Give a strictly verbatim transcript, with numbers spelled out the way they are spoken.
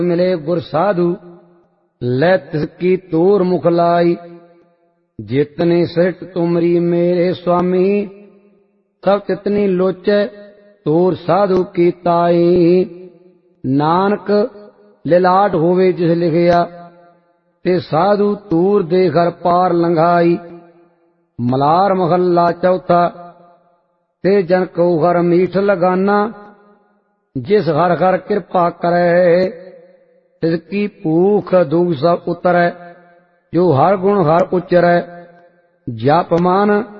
मिले गुर साधु लै तिसकी तोर मुखलाई। जितने सृष्ट तुमरी मेरे स्वामी सब तितनी लोचे तोर साधु की ताई। नानक लिलाट होवे जिस लिखिया ते साधु तूर दे घर पार लंघाई। मलार महला चौथा ते जन को घर मीठ लगाना। जिस घर घर कृपा करे तिसकी भूख दुख सब उतरै। जो हर गुण हर उचरै जप मान